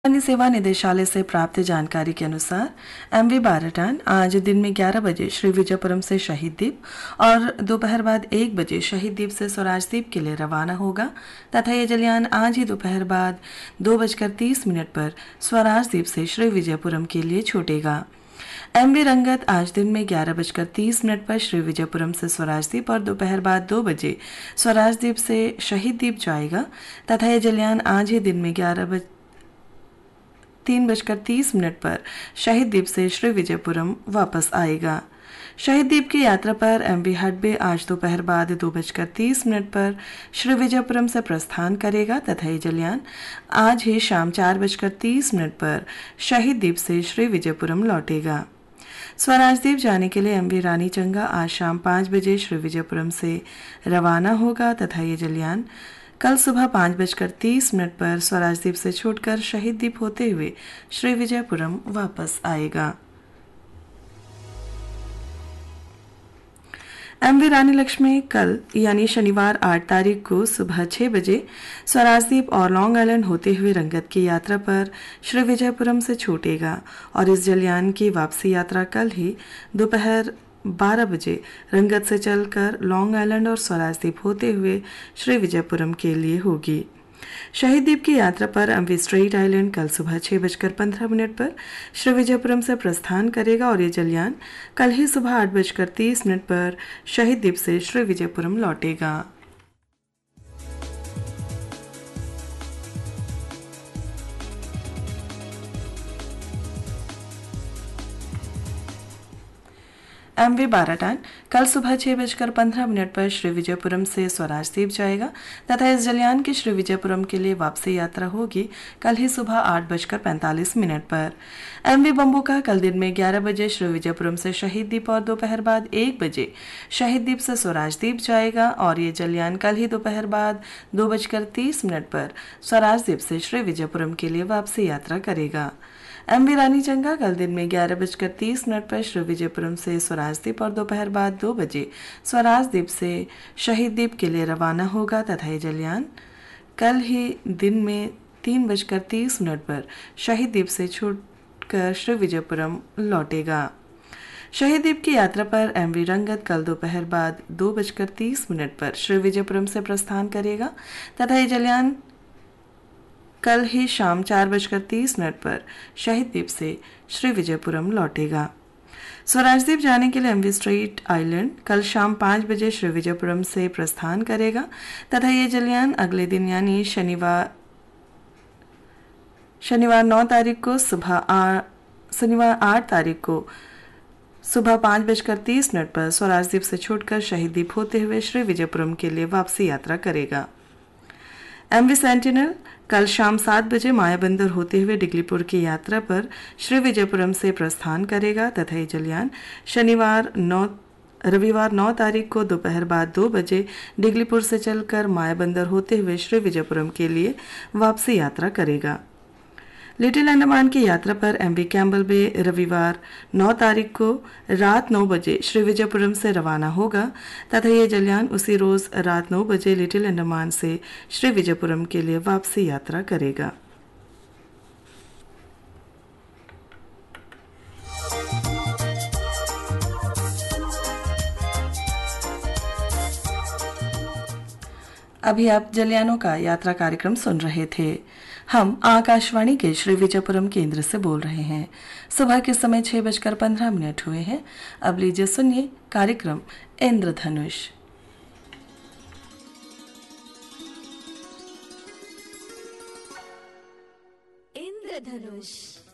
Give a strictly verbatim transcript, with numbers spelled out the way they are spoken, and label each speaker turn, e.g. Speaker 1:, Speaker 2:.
Speaker 1: One सेवा निदेशालय से प्राप्त जानकारी के अनुसार एमवी बारटान आज दिन में ग्यारह बजे श्री विजयपुरम से शहीद द्वीप और दोपहर बाद एक बजे शहीद द्वीप से स्वराज द्वीप के लिए रवाना होगा तथा यह जलयान आज ही दोपहर बाद दो बजकर तीस मिनट पर स्वराज द्वीप से श्री विजयपुरम के लिए छूटेगा। एमवी रंगत आज दिन में ग्यारह बजकर तीस मिनट पर श्री विजयपुरम से स्वराज द्वीप और दोपहर बाद दो बजे स्वराज द्वीप से शहीद द्वीप जाएगा तथा यह जलयान आज ही दिन में ग्यारह बज तीन बजकर तीस मिनट पर शहीद द्वीप से श्री विजयपुरम वापस आएगा। शहीद द्वीप की यात्रा पर एमवी हडबे आज दोपहर बाद दो बजकर तीस मिनट पर श्री विजयपुरम से प्रस्थान करेगा तथा ये जलयान आज ही शाम चार बजकर तीस मिनट पर शहीद द्वीप से श्री विजयपुरम लौटेगा। स्वराज द्वीप जाने के लिए एमवी रानी चंगा आज शाम पाँच बजे श्री विजयपुरम से रवाना होगा तथा ये जलयान कल सुबह पाँच बजकर तीस मिनट पर स्वराज द्वीप से छूटकर शहीद द्वीप होते हुए श्री विजयपुरम वापस आएगा। एमवी रानी लक्ष्मी कल यानी शनिवार आठ तारीख को सुबह छह बजे स्वराज द्वीप और लॉन्ग आइलैंड होते हुए रंगत की यात्रा पर श्री विजयपुरम से छूटेगा और इस जलयान की वापसी यात्रा कल ही दोपहर बारह बजे रंगत से चलकर लॉन्ग आइलैंड और स्वराज द्वीप होते हुए श्री विजयपुरम के लिए होगी। शहीद द्वीप की यात्रा पर एमवी स्ट्रेट आइलैंड कल सुबह छह बजकर पंद्रह मिनट पर श्री विजयपुरम से प्रस्थान करेगा और ये जलयान कल ही सुबह आठ बजकर तीस मिनट पर शहीद द्वीप से श्री विजयपुरम लौटेगा। एमवी बारटान कल सुबह छह बजकर पंद्रह मिनट पर श्री विजयपुरम से स्वराज द्वीप जाएगा तथा इस जलयान की श्री विजयपुरम के लिए वापसी यात्रा होगी कल ही सुबह आठ बजकर पैंतालीस मिनट पर। एमवी बम्बूका कल दिन में ग्यारह बजे श्री विजयपुरम से शहीद द्वीप और दोपहर बाद एक बजे शहीद द्वीप से स्वराज द्वीप जाएगा और ये जलयान कल ही दोपहर बाद दो बजकर तीस मिनट पर स्वराज द्वीप से श्री विजयपुरम के लिए वापसी यात्रा करेगा। एमवी रानी चंगा कल दिन में ग्यारह बजकर तीस मिनट पर श्री विजयपुरम से स्वराज द्वीप और दोपहर बाद दो बजे स्वराज द्वीप से शहीद द्वीप के लिए रवाना होगा तथा ये जलयान कल ही दिन में तीन बजकर तीस मिनट पर शहीद द्वीप से छूटकर श्री विजयपुरम लौटेगा। शहीद द्वीप की यात्रा पर एमवी रंगत कल दोपहर बाद दो बजकर तीस मिनट पर श्री विजयपुरम से प्रस्थान करेगा तथा ये जलयान कल ही शाम चार बजकर तीस मिनट पर शहीद द्वीप से श्री विजयपुरम लौटेगा। स्वराज द्वीप जाने के लिए एमवी स्ट्रेट आइलैंड कल शाम पाँच बजे श्री विजयपुरम से प्रस्थान करेगा तथा ये जलयान अगले दिन यानी शनिवार शनिवार नौ तारीख को सुबह आ शनिवार आठ तारीख को सुबह पाँच बजकर तीस मिनट पर स्वराज द्वीप से छूटकर शहीद द्वीप होते हुए श्री विजयपुरम के लिए वापसी यात्रा करेगा। एमवी सेंटिनल कल शाम सात बजे मायाबंदर होते हुए डिगलीपुर की यात्रा पर श्री विजयपुरम से प्रस्थान करेगा तथा ये जलयान शनिवार नौ रविवार नौ तारीख को दोपहर बाद दो बजे डिगलीपुर से चलकर मायाबंदर होते हुए श्री विजयपुरम के लिए वापसी यात्रा करेगा। लिटिल अंडमान की यात्रा पर एमवी कैम्बल बे रविवार नौ तारीख को रात नौ बजे श्री विजयपुरम से रवाना होगा तथा ये जलयान उसी रोज रात नौ बजे लिटिल अंडमान से श्री विजयपुरम के लिए वापसी यात्रा करेगा। अभी आप जलयानों का यात्रा कार्यक्रम सुन रहे थे। हम आकाशवाणी के श्री विजयपुरम केंद्र से बोल रहे हैं। सुबह के समय छह बजकर पंद्रह मिनट हुए हैं। अब लीजिए सुनिए कार्यक्रम इंद्रधनुष।
Speaker 2: इंद्रधनुष